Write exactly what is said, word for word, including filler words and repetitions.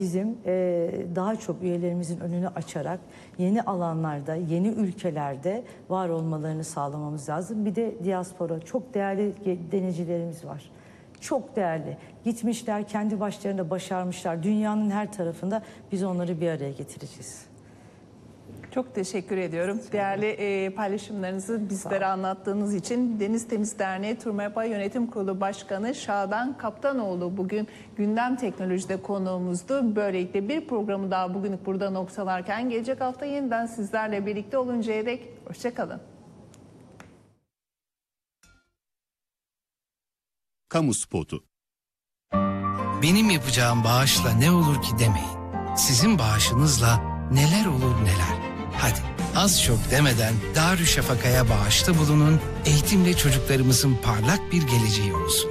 Bizim e, daha çok üyelerimizin önünü açarak yeni alanlarda, yeni ülkelerde var olmalarını sağlamamız lazım. Bir de diaspora, çok değerli deneyicilerimiz var. Çok değerli. Gitmişler, kendi başlarında başarmışlar. Dünyanın her tarafında biz onları bir araya getireceğiz. Çok teşekkür ediyorum. Değerli e, paylaşımlarınızı bizlere anlattığınız için. Deniz Temiz Derneği TURMEPA Yönetim Kurulu Başkanı Şadan Kaptanoğlu bugün Gündem Teknoloji'de konuğumuzdu. Böylelikle bir programı daha bugünlük burada noktalarken gelecek hafta yeniden sizlerle birlikte oluncaya dek hoşça kalın. Kamu spotu. Benim yapacağım bağışla ne olur ki demeyin. Sizin bağışınızla neler olur neler. Hadi az çok demeden Darüşşafaka'ya bağışta bulunun, eğitimle çocuklarımızın parlak bir geleceği olsun.